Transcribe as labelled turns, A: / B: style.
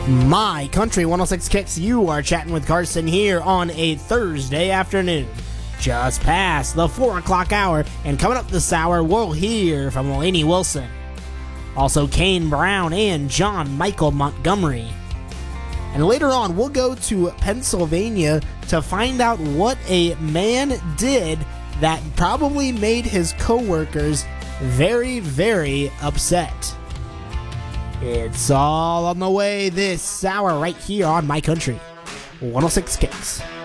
A: My Country 106 Kicks, you are chatting with Carson here on a Thursday afternoon. Just past the 4 o'clock hour, and coming up this hour, we'll hear from Lainey Wilson. Also, Kane Brown and John Michael Montgomery. And later on, we'll go to Pennsylvania to find out what a man did that probably made his coworkers very, very upset. It's all on the way this hour right here on My Country 106 Kicks.